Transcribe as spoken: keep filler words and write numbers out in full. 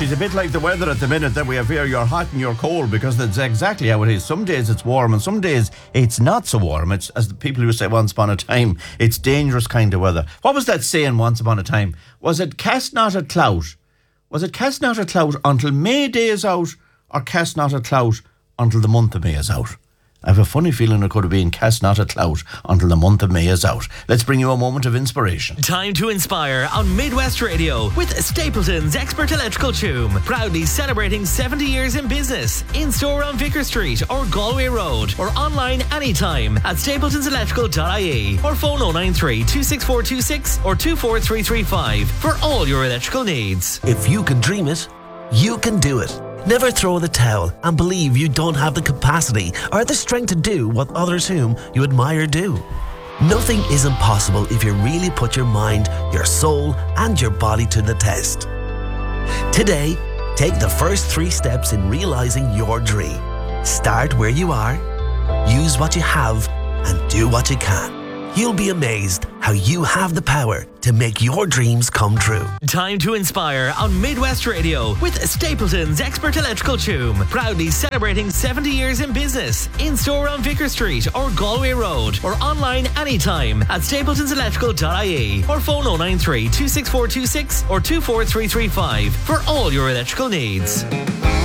She's a bit like the weather at the minute that we have here. You're hot and you're cold, because that's exactly how it is. Some days it's warm and some days it's not so warm. It's, as the people who say once upon a time, it's dangerous kind of weather. What was that saying once upon a time? Was it cast not a clout? Was it cast not a clout until May Day is out, or cast not a clout until the month of May is out? I have a funny feeling it could have been cast not a clout until the month of May is out. Let's bring you a moment of inspiration. Time to inspire on Midwest Radio with Stapleton's Expert Electrical Choom. Proudly celebrating seventy years in business. In store on Vicar Street or Galway Road, or online anytime at stapletons electrical dot I E, or phone oh nine three, two six four two six or two four three three five for all your electrical needs. If you can dream it, you can do it. Never throw the towel and believe you don't have the capacity or the strength to do what others whom you admire do. Nothing is impossible if you really put your mind, your soul, and your body to the test. Today, take the first three steps in realizing your dream. Start where you are, use what you have, and do what you can. You'll be amazed how you have the power to make your dreams come true. Time to inspire on Midwest Radio with Stapleton's Expert Electrical Choom. Proudly celebrating seventy years in business. In store on Vicar Street or Galway Road, or online anytime at stapletons electrical dot I E, or phone oh nine three, two six four two six or two four three three five for all your electrical needs.